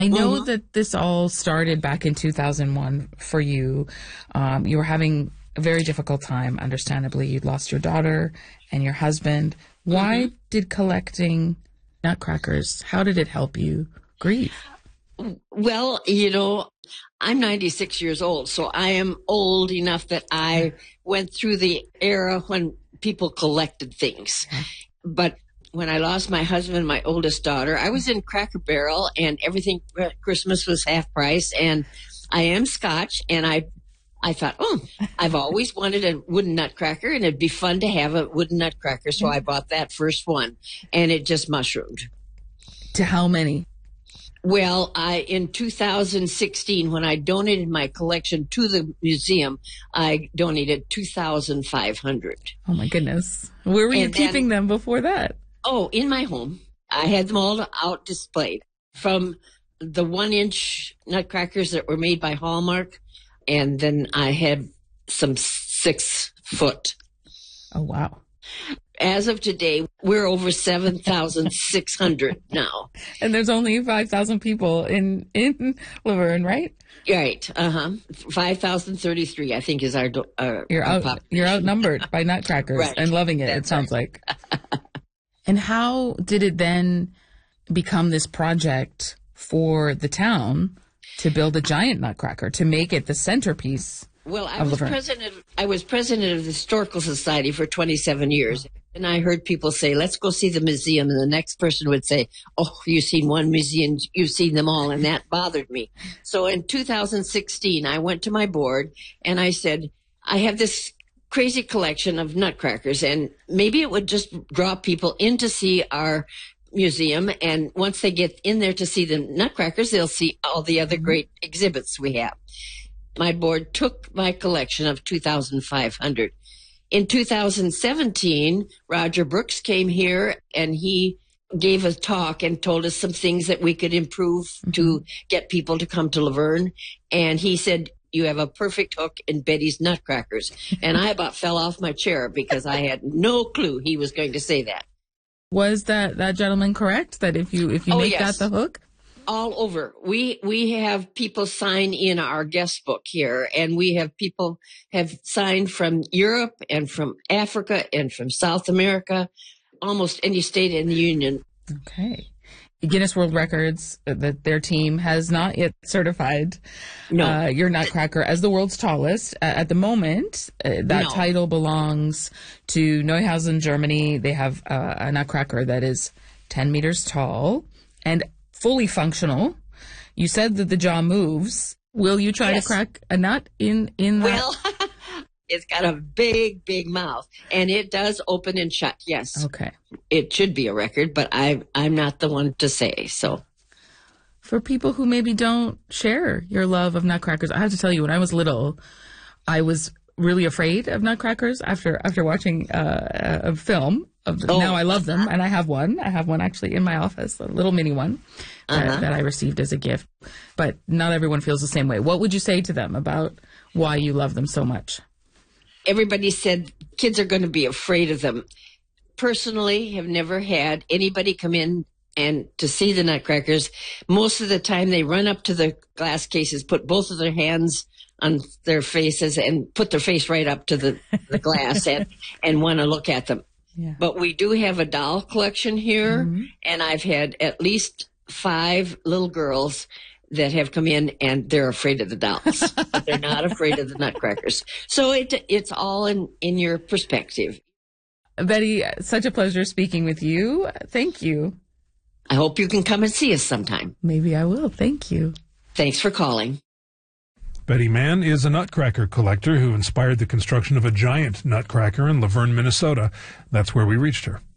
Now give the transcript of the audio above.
I know that this all started back in 2001 for you. You were having a very difficult time, understandably. You'd lost your daughter and your husband. Why did collecting nutcrackers, how did it help you grieve? Well, I'm 96 years old, so I am old enough that I went through the era when people collected things. But when I lost my husband, my oldest daughter, I was in Cracker Barrel and everything, Christmas was half price. And I am Scotch, and I thought, I've always wanted a wooden nutcracker, and it'd be fun to have a wooden nutcracker. So I bought that first one, and it just mushroomed. To how many? Well, in 2016, when I donated my collection to the museum, I donated 2,500. Oh, my goodness. Where were you keeping them before that? Oh, in my home. I had them all out displayed, from the 1-inch nutcrackers that were made by Hallmark, and then I had some 6-foot. Oh, wow. As of today, we're over 7,600 now. And there's only 5,000 people in Laverne, right? Right. 5,033, I think, is our population. You're outnumbered by nutcrackers right. And loving it, it sounds like. And how did it then become this project for the town to build a giant nutcracker, to make it the centerpiece? Well, I was president of the Historical Society for 27 years. And I heard people say, let's go see the museum. And the next person would say, oh, you've seen one museum, you've seen them all. And that bothered me. So in 2016, I went to my board and I said, I have this crazy collection of nutcrackers, and maybe it would just draw people in to see our museum. And once they get in there to see the nutcrackers, they'll see all the other great exhibits we have. My board took my collection of 2,500. In 2017, Roger Brooks came here and he gave a talk and told us some things that we could improve to get people to come to Laverne. And he said, you have a perfect hook in Betty's Nutcrackers. And I about fell off my chair because I had no clue he was going to say that. Was that gentleman correct? That if you make that the hook? All over. We have people sign in our guest book here, and we have people have signed from Europe and from Africa and from South America, almost any state in the Union. Okay. Guinness World Records, their team has not yet certified your nutcracker as the world's tallest. At the moment, that title belongs to Neuhausen, Germany. They have a nutcracker that is 10 meters tall and fully functional. You said that the jaw moves. Will you try to crack a nut in that? Well, it's got a big, big mouth, and it does open and shut, yes. Okay. It should be a record, but I'm not the one to say, so. For people who maybe don't share your love of nutcrackers, I have to tell you, when I was little, I was really afraid of nutcrackers after watching a film. Now I love them, and I have one. I have one actually in my office, a little mini one that I received as a gift. But not everyone feels the same way. What would you say to them about why you love them so much? Everybody said kids are going to be afraid of them. Personally, have never had anybody come in and to see the nutcrackers. Most of the time they run up to the glass cases, put both of their hands on their faces and put their face right up to the glass and want to look at them. Yeah. But we do have a doll collection here, and I've had at least 5 little girls that have come in and they're afraid of the dolls, but they're not afraid of the nutcrackers. So it's all in your perspective. Betty, such a pleasure speaking with you. Thank you. I hope you can come and see us sometime. Maybe I will. Thank you. Thanks for calling. Betty Mann is a nutcracker collector who inspired the construction of a giant nutcracker in Laverne, Minnesota. That's where we reached her.